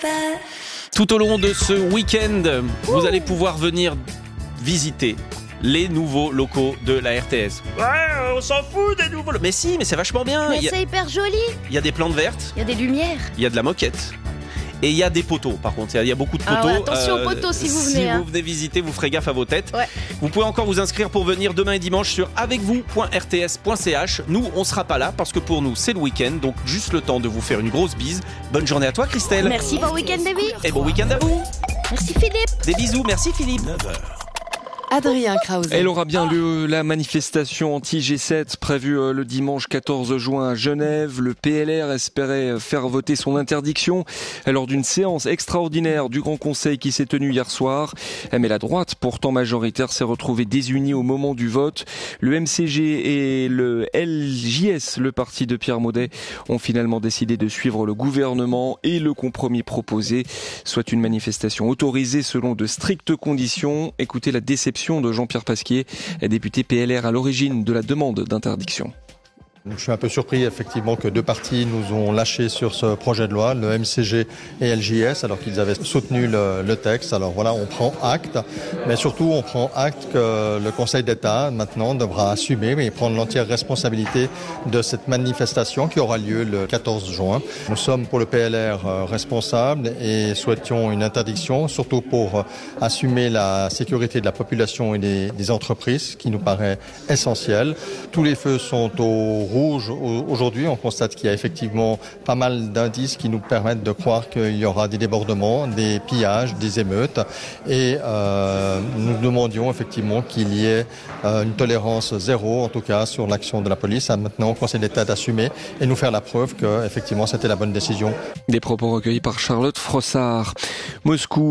Tout au long de ce week-end, vous allez pouvoir venir visiter les nouveaux locaux de la RTS. Ouais, on s'en fout des nouveaux locaux. Mais si, mais c'est vachement bien. Mais c'est hyper joli. Il y a des plantes vertes. Il y a des lumières. Il y a de la moquette. Et il y a des poteaux, par contre. Il y a beaucoup de poteaux. Ah ouais, attention aux poteaux si vous venez. Si vous venez visiter, vous ferez gaffe à vos têtes. Ouais. Vous pouvez encore vous inscrire pour venir demain et dimanche sur avecvous.rts.ch. Nous, on sera pas là parce que pour nous, c'est le week-end. Donc, juste le temps de vous faire une grosse bise. Bonne journée à toi, Christelle. Merci, bon week-end, baby. Et bon week-end à vous. Merci, Philippe. Des bisous. Merci, Philippe. 9h. Adrien Krause. Elle aura bien lieu la manifestation anti-G7 prévue le dimanche 14 juin à Genève. Le PLR espérait faire voter son interdiction lors d'une séance extraordinaire du Grand Conseil qui s'est tenue hier soir. Mais la droite, pourtant majoritaire, s'est retrouvée désunie au moment du vote. Le MCG et le LJS, le parti de Pierre Maudet, ont finalement décidé de suivre le gouvernement et le compromis proposé, soit une manifestation autorisée selon de strictes conditions. Écoutez la déception de Jean-Pierre Pasquier, député PLR à l'origine de la demande d'interdiction. Je suis un peu surpris effectivement que deux partis nous ont lâchés sur ce projet de loi, le MCG et LJS, alors qu'ils avaient soutenu le texte. Alors voilà, on prend acte, mais surtout on prend acte que le Conseil d'État maintenant devra assumer et prendre l'entière responsabilité de cette manifestation qui aura lieu le 14 juin. Nous sommes pour le PLR responsables et souhaitions une interdiction, surtout pour assumer la sécurité de la population et des entreprises, qui nous paraît essentiel. Tous les feux sont au rouge aujourd'hui. On constate qu'il y a effectivement pas mal d'indices qui nous permettent de croire qu'il y aura des débordements, des pillages, des émeutes. Et nous demandions effectivement qu'il y ait une tolérance zéro, en tout cas, sur l'action de la police. Maintenant, au Conseil d'État d'assumer et nous faire la preuve que effectivement c'était la bonne décision. Des propos recueillis par Charlotte Frossard. Moscou.